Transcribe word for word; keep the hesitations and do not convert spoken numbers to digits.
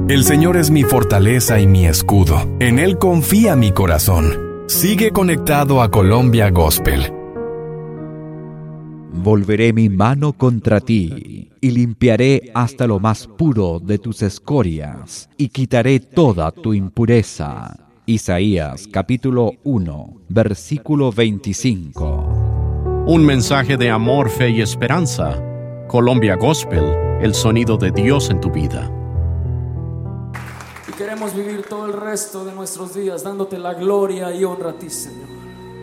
El Señor es mi fortaleza y mi escudo. En Él confía mi corazón. Sigue conectado a Colombia Gospel. Volveré mi mano contra ti, y limpiaré hasta lo más puro de tus escorias, y quitaré toda tu impureza. Isaías capítulo uno, versículo veinticinco. Un mensaje de amor, fe y esperanza. Colombia Gospel, el sonido de Dios en tu vida. Y queremos vivir todo el resto de nuestros días dándote la gloria y honra a ti, Señor.